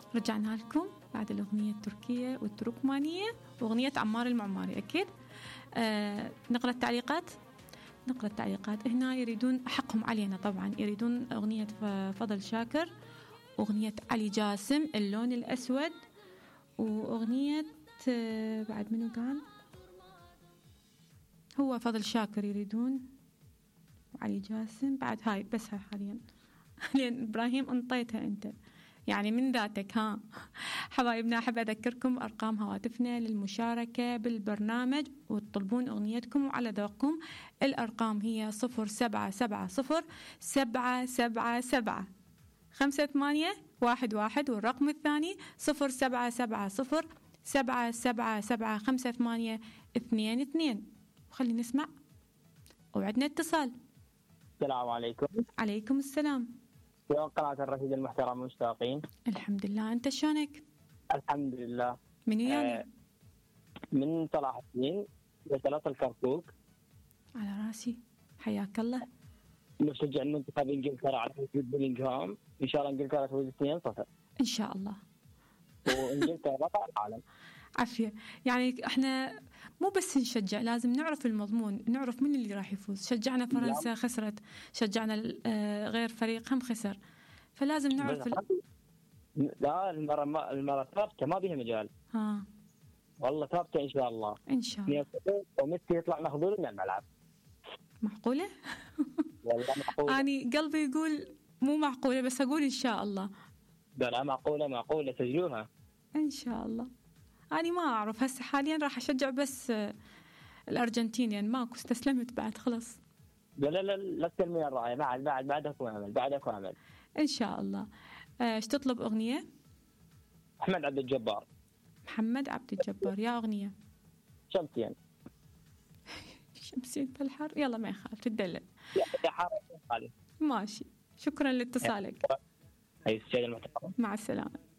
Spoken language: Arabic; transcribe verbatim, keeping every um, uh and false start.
رجعنا لكم بعد الأغنية التركية والتركمانية وأغنية عمار المعماري. أكيد آه نقرأ التعليقات. نقرأ التعليقات. هنا يريدون حقهم علينا طبعا، يريدون أغنية فضل شاكر، أغنية علي جاسم اللون الأسود، وأغنية آه بعد منو كان؟ هو فضل شاكر يريدون، وعلي جاسم بعد. هاي بس هاي حاليا لأن إبراهيم انطيتها أنت يعني من ذاتك. ها حبايبنا، أحب أذكركم أرقام هواتفنا للمشاركة بالبرنامج وتطلبون أغنيتكم وعلى ذوقكم. الأرقام هي صفر سبعة سبعة صفر سبعة سبعة سبعة خمسة ثمانية واحد واحد، والرقم الثاني صفر سبعة سبعة صفر سبعة سبعة سبعة خمسة ثمانية اثنين اثنين. وخلينا نسمع وعدنا اتصال. السلام عليكم. عليكم السلام. شلون قناة الرشيد المحترم مشتاقين؟ الحمد لله، أنت شلونك؟ الحمد لله. من يعني؟ آه من صلاح الدين وثلاث الكركوك. على راسي، حياك الله. نشجع المنتخب انجلترا على وجود بلينغهام، ان شاء الله انجلترا تفوز اثنين صفر ان شاء الله، وانجلترا بطل العالم. عافية. يعني احنا مو بس نشجع، لازم نعرف المضمون، نعرف من اللي راح يفوز. شجعنا فرنسا خسرت، شجعنا غير فريق هم خسر، فلازم نعرف ال... لا المرة ما المرة ثابتة ما بيها مجال. ها والله ثابتة ان شاء الله. ان شاء الله. وميسي يطلع مخذول من الملعب. معقولة؟ والله معقولة. أنا قلبي يقول مو معقولة، بس أقول إن شاء الله. لا معقولة معقولة، سجلوها إن شاء الله. أنا ما أعرف هسه حاليا راح أشجع بس الأرجنتين، يعني ماكو، استسلمت بعد خلاص. لا لا لا لا تكلمي الرأي، بعد بعد بعدك وعمل بعدك وعمل إن شاء الله. إيش تطلب أغنية؟ محمد عبد الجبار. محمد عبد الجبار، يا أغنية شمسين. شمسين في الحر، يلا ما يخالف تدلل. يا حار ماشي، شكرا لاتصالك. أي السيد المحترم، مع السلامة.